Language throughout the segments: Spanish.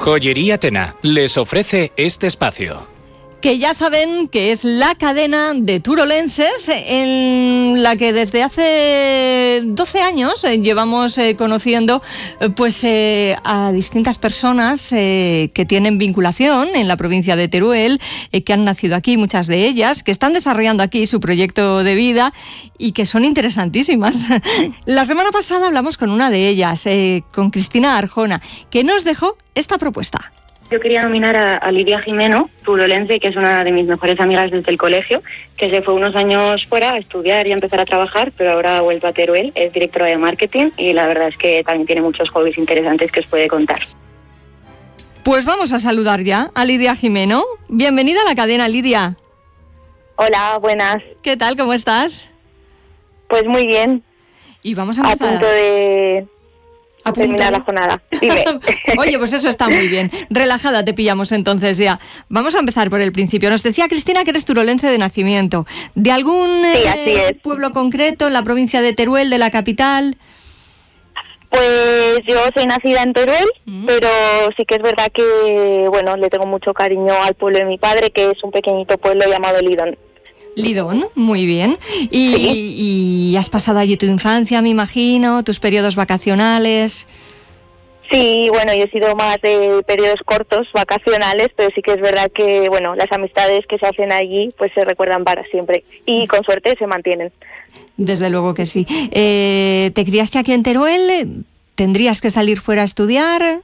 Joyería Tena les ofrece este espacio. Que ya saben que es la cadena de turolenses en la que desde hace 12 años llevamos conociendo a distintas personas que tienen vinculación en la provincia de Teruel, que han nacido aquí, muchas de ellas, que están desarrollando aquí su proyecto de vida y que son interesantísimas. La semana pasada hablamos con una de ellas, con Cristina Arjona, que nos dejó esta propuesta. Yo quería nominar a Lidia Jimeno, turolense, que es una de mis mejores amigas desde el colegio, que se fue unos años fuera a estudiar y a empezar a trabajar, pero ahora ha vuelto a Teruel, es directora de marketing y la verdad es que también tiene muchos hobbies interesantes que os puede contar. Pues vamos a saludar ya a Lidia Jimeno. Bienvenida a la cadena, Lidia. Hola, buenas. ¿Qué tal? ¿Cómo estás? Pues muy bien. Y vamos a empezar. A punto de terminar la jornada. Dime. Oye, pues eso está muy bien. Relajada te pillamos entonces ya. Vamos a empezar por el principio. Nos decía Cristina que eres turolense de nacimiento. ¿De algún pueblo concreto en la provincia de Teruel, de la capital? Pues yo soy nacida en Teruel, pero sí que es verdad que, bueno, le tengo mucho cariño al pueblo de mi padre, que es un pequeñito pueblo llamado Lidón. Lidón, muy bien. Y has pasado allí tu infancia, me imagino, tus periodos vacacionales. Sí, bueno, yo he sido más de periodos cortos, vacacionales, pero sí que es verdad que, bueno, las amistades que se hacen allí, pues se recuerdan para siempre y con suerte se mantienen. Desde luego que sí. ¿Te criaste aquí en Teruel? ¿Tendrías que salir fuera a estudiar?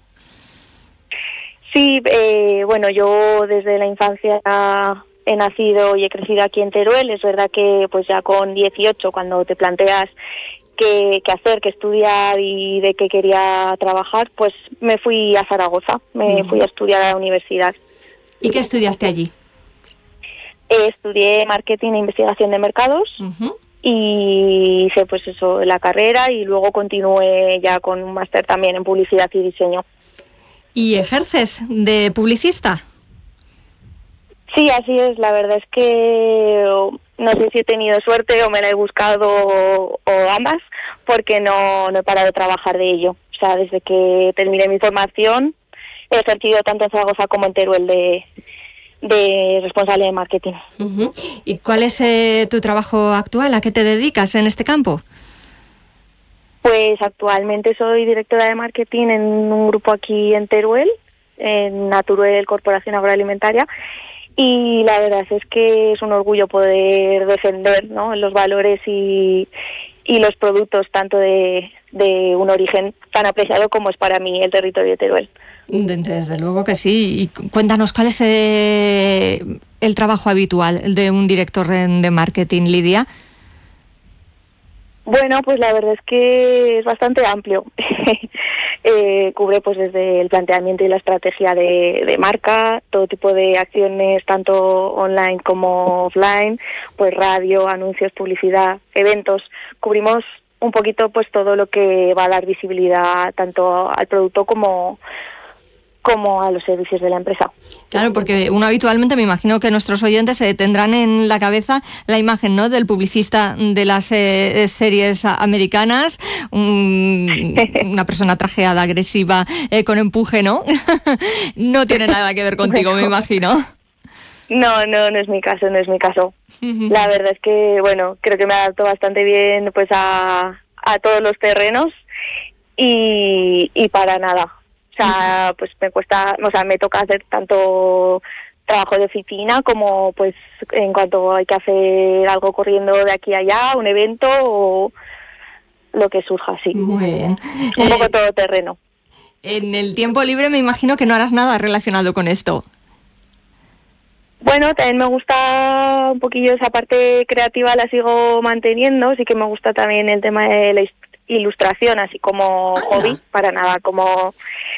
Sí, bueno, yo desde la infancia he nacido y he crecido aquí en Teruel. Es verdad que pues ya con 18, cuando te planteas qué hacer, qué estudiar y de qué quería trabajar, pues me fui a Zaragoza, me fui a estudiar a la universidad. ¿Y qué estudiaste allí? Estudié marketing e investigación de mercados y hice pues eso, la carrera, y luego continué ya con un máster también en publicidad y diseño. ¿Y ejerces de publicista? Sí, así es. La verdad es que no sé si he tenido suerte o me la he buscado o ambas, porque no he parado de trabajar de ello. O sea, desde que terminé mi formación he ejercido tanto en Zaragoza como en Teruel de responsable de marketing. ¿Y cuál es tu trabajo actual? ¿A qué te dedicas en este campo? Pues actualmente soy directora de marketing en un grupo aquí en Teruel, en Naturuel Corporación Agroalimentaria. Y la verdad es que es un orgullo poder defender, ¿no?, los valores y los productos tanto de un origen tan apreciado como es para mí el territorio de Teruel. Desde luego que sí. Y cuéntanos, ¿cuál es el trabajo habitual de un director de marketing, Lidia? Bueno, pues la verdad es que es bastante amplio. Cubre pues desde el planteamiento y la estrategia de marca, todo tipo de acciones, tanto online como offline, pues radio, anuncios, publicidad, eventos. Cubrimos un poquito pues todo lo que va a dar visibilidad tanto al producto como a los servicios de la empresa. Claro, porque uno habitualmente, me imagino que nuestros oyentes tendrán en la cabeza la imagen, ¿no?, del publicista de las series americanas, una persona trajeada, agresiva, con empuje, ¿no? No tiene nada que ver contigo, me imagino. No es mi caso, no es mi caso. La verdad es que, bueno, creo que me adapto bastante bien pues a todos los terrenos y para nada. O sea, pues me toca hacer tanto trabajo de oficina como pues en cuanto hay que hacer algo corriendo de aquí a allá, un evento o lo que surja, sí. Muy bien. Un poco todo terreno. En el tiempo libre me imagino que no harás nada relacionado con esto. Bueno, también me gusta un poquillo esa parte creativa, la sigo manteniendo. Sí que me gusta también el tema de la ilustración, así como hobby, para nada como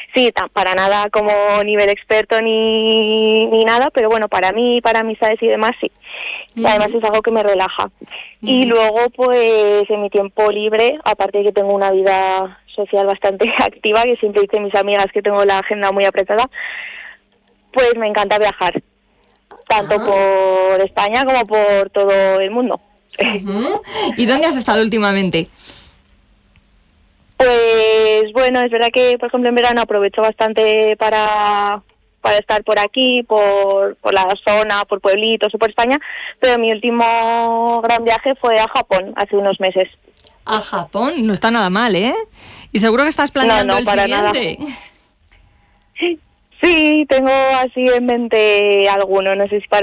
nivel experto ni nada, pero bueno, para mí, para amistades y demás, sí. Y además es algo que me relaja. Y luego, pues, en mi tiempo libre, aparte de que tengo una vida social bastante activa, que siempre dicen mis amigas que tengo la agenda muy apretada, pues me encanta viajar, tanto por España como por todo el mundo. ¿Y dónde has estado últimamente? Pues bueno, es verdad que, por ejemplo, en verano aprovecho bastante para estar por aquí, por la zona, por pueblitos o por España, pero mi último gran viaje fue a Japón hace unos meses. A Japón, no está nada mal, ¿eh? Y seguro que estás planeando el siguiente. Nada. Sí, tengo así en mente alguno, no sé si para